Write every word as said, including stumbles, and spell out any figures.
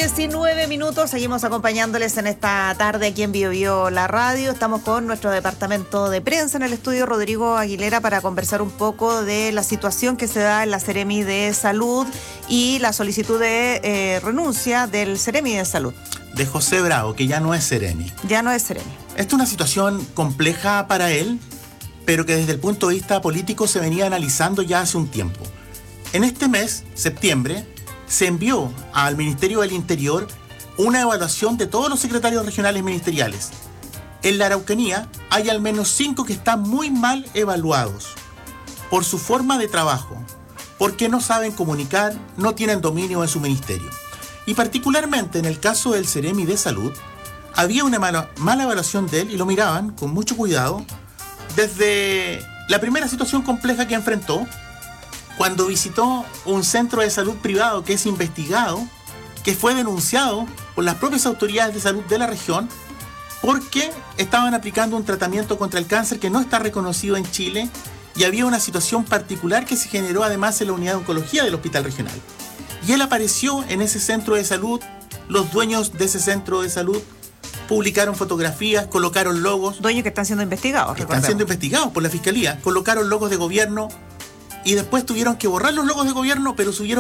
diecinueve minutos, seguimos acompañándoles en esta tarde aquí en Bio Bio La Radio. Estamos con nuestro departamento de prensa en el estudio, Rodrigo Aguilera, para conversar un poco de la situación que se da en la Seremi de Salud y la solicitud de eh, renuncia del Seremi de Salud. De José Bravo, que ya no es Seremi. Ya no es Seremi. Esta es una situación compleja para él, pero que desde el punto de vista político se venía analizando ya hace un tiempo. En este mes, septiembre, se envió al Ministerio del Interior una evaluación de todos los secretarios regionales ministeriales. En la Araucanía hay al menos cinco que están muy mal evaluados por su forma de trabajo, porque no saben comunicar, no tienen dominio en su ministerio. Y particularmente en el caso del Seremi de Salud, había una mala, mala evaluación de él y lo miraban con mucho cuidado desde la primera situación compleja que enfrentó, cuando visitó un centro de salud privado que es investigado, que fue denunciado por las propias autoridades de salud de la región, porque estaban aplicando un tratamiento contra el cáncer que no está reconocido en Chile, y había una situación particular que se generó además en la unidad de oncología del hospital regional. Y él apareció en ese centro de salud, los dueños de ese centro de salud publicaron fotografías, colocaron logos. Dueños que están siendo investigados. Que están siendo investigados por la Fiscalía, colocaron logos de gobierno, y después tuvieron que borrar los logos de gobierno, pero subieron